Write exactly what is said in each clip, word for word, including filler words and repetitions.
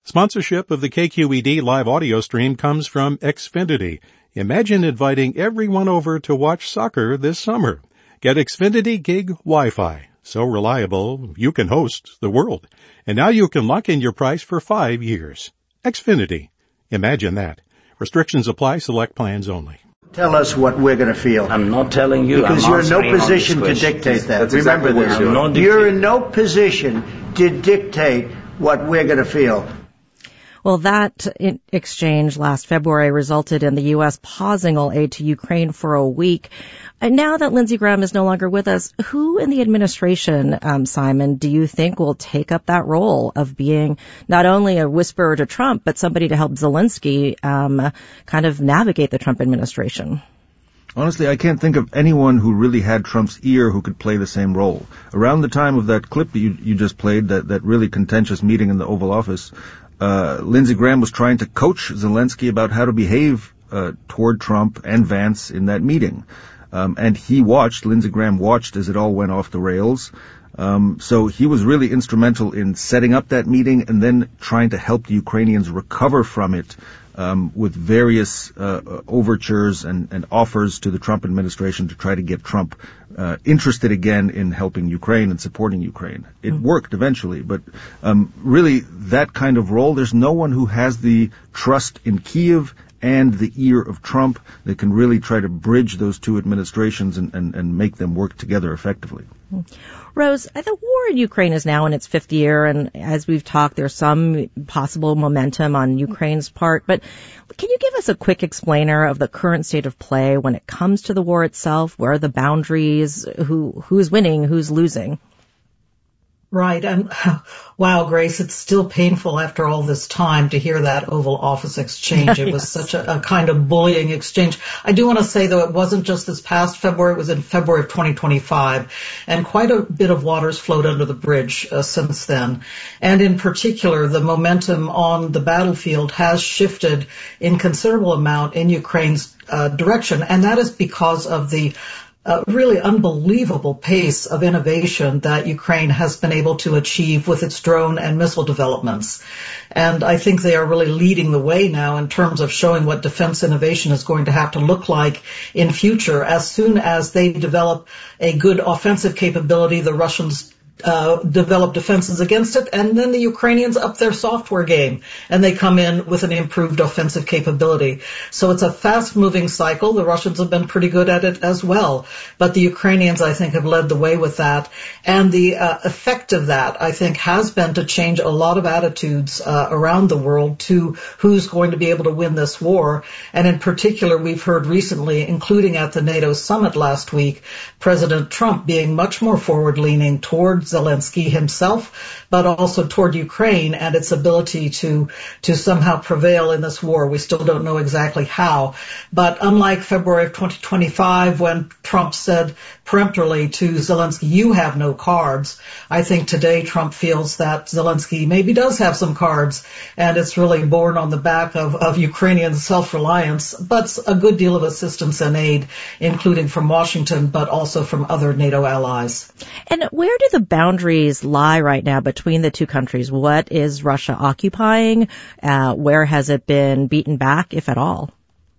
Sponsorship of the K Q E D live audio stream comes from Xfinity. Imagine inviting everyone over to watch soccer this summer. Get Xfinity Gig Wi-Fi. So reliable, you can host the world. And now you can lock in your price for five years. Xfinity. Imagine that. Restrictions apply. Select plans only. Tell us what we're going to feel. I'm not telling you. Because I'm you're in no answering on position this to question. dictate that. That's Remember exactly this. what I'm not You're dictating. in no position to dictate what we're going to feel. Well, that exchange last February resulted in the U S pausing all aid to Ukraine for a week. And now that Lindsey Graham is no longer with us, who in the administration, um, Simon, do you think will take up that role of being not only a whisperer to Trump, but somebody to help Zelensky um, kind of navigate the Trump administration? Honestly, I can't think of anyone who really had Trump's ear who could play the same role. Around the time of that clip that you, you just played, that, that really contentious meeting in the Oval Office, uh, Lindsey Graham was trying to coach Zelensky about how to behave uh, toward Trump and Vance in that meeting. Um, and he watched, Lindsey Graham watched as it all went off the rails. Um, so he was really instrumental in setting up that meeting and then trying to help the Ukrainians recover from it um, with various uh, overtures and, and offers to the Trump administration to try to get Trump uh, interested again in helping Ukraine and supporting Ukraine. It mm-hmm. worked eventually, but um, really that kind of role, there's no one who has the trust in Kyiv and the ear of Trump that can really try to bridge those two administrations and, and, and make them work together effectively. Rose, the war in Ukraine is now in its fifth year, and as we've talked, there's some possible momentum on Ukraine's part. But can you give us a quick explainer of the current state of play when it comes to the war itself? Where are the boundaries? Who who's winning? Who's losing? Right. And wow, Grace, it's still painful after all this time to hear that Oval Office exchange. It yes. was such a, a kind of bullying exchange. I do want to say, though, it wasn't just this past February. It was in February of twenty twenty-five. And quite a bit of water's flowed under the bridge uh, since then. And in particular, the momentum on the battlefield has shifted in considerable amount in Ukraine's uh, direction. And that is because of the a really unbelievable pace of innovation that Ukraine has been able to achieve with its drone and missile developments. And I think they are really leading the way now in terms of showing what defense innovation is going to have to look like in future. As soon as they develop a good offensive capability, the Russians Uh, develop defenses against it, and then the Ukrainians up their software game, and they come in with an improved offensive capability. So it's a fast-moving cycle. The Russians have been pretty good at it as well, but the Ukrainians, I think, have led the way with that. And the uh, effect of that, I think, has been to change a lot of attitudes uh, around the world to who's going to be able to win this war. And in particular, we've heard recently, including at the NATO summit last week, President Trump being much more forward-leaning towards Zelensky himself, but also toward Ukraine and its ability to to somehow prevail in this war. We still don't know exactly how. But unlike February of twenty twenty-five, when Trump said peremptorily to Zelensky, you have no cards, I think today Trump feels that Zelensky maybe does have some cards, and it's really born on the back of, of Ukrainian self-reliance, but a good deal of assistance and aid, including from Washington, but also from other NATO allies. And where do the boundaries lie right now between the two countries? What is Russia occupying? Uh, where has it been beaten back, if at all?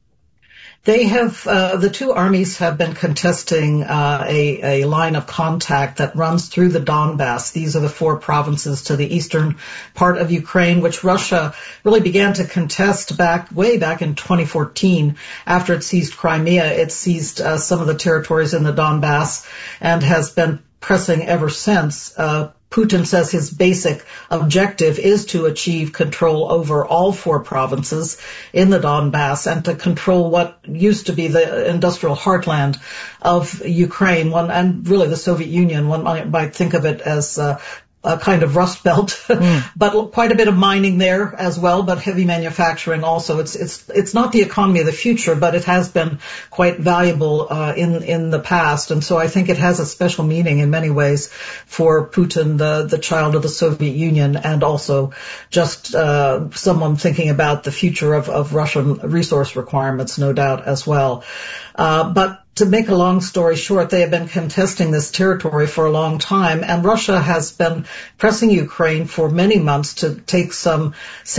They have, uh, the two armies have been contesting uh, a, a line of contact that runs through the Donbass. These are the four provinces to the eastern part of Ukraine, which Russia really began to contest back, way back in twenty fourteen. After it seized Crimea, it seized uh, some of the territories in the Donbass and has been pressing ever since. Uh, Putin says his basic objective is to achieve control over all four provinces in the Donbass and to control what used to be the industrial heartland of Ukraine, one, and really the Soviet Union. One might, might think of it as uh, a kind of rust belt, mm. but quite a bit of mining there as well, but heavy manufacturing also. It's it's it's not the economy of the future, but it has been quite valuable uh, in in the past, and so I think it has a special meaning in many ways for Putin, the the child of the Soviet Union, and also just uh, someone thinking about the future of of Russian resource requirements, no doubt as well. Uh, but to make a long story short, they have been contesting this territory for a long time, and Russia has been pressing Ukraine for many months to take some